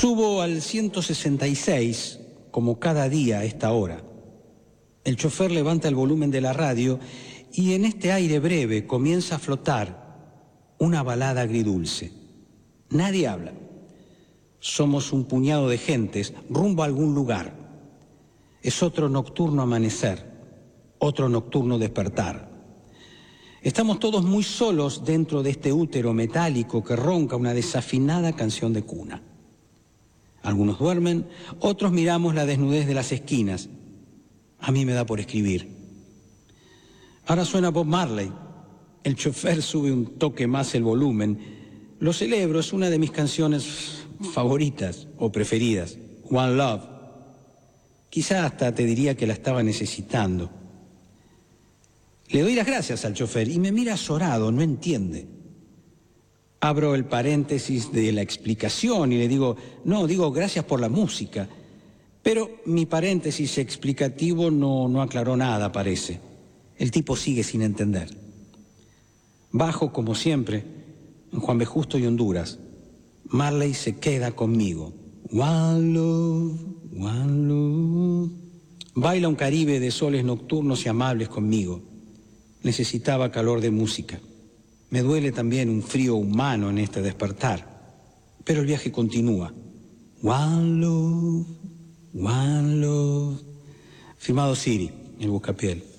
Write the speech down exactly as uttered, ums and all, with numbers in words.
Subo al ciento sesenta y seis, como cada día a esta hora. El chofer levanta el volumen de la radio y en este aire breve comienza a flotar una balada agridulce. Nadie habla. Somos un puñado de gentes rumbo a algún lugar. Es otro nocturno amanecer, otro nocturno despertar. Estamos todos muy solos dentro de este útero metálico que ronca una desafinada canción de cuna. Algunos duermen, otros miramos la desnudez de las esquinas. A mí me da por escribir. Ahora suena Bob Marley. El chofer sube un toque más el volumen. Lo celebro, es una de mis canciones favoritas o preferidas. One Love. Quizá hasta te diría que la estaba necesitando. Le doy las gracias al chofer y me mira azorado, no entiende. Abro el paréntesis de la explicación y le digo, no, digo gracias por la música. Pero mi paréntesis explicativo no, no aclaró nada, parece. El tipo sigue sin entender. Bajo, como siempre, en Juan B. Justo y Honduras. Marley se queda conmigo. One love, one love. Baila un Caribe de soles nocturnos y amables conmigo. Necesitaba calor de música. Me duele también un frío humano en este despertar. Pero el viaje continúa. One love, one love. Firmado Siri, el buscapiel.